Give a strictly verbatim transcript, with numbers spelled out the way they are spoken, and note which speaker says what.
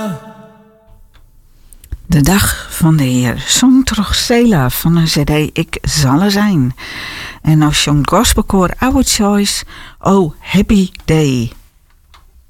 Speaker 1: De dag van de Heer. Zong toch Sela van een cd Ik zal er zijn. En als John Gospelkoor Our Choice, Oh Happy Day.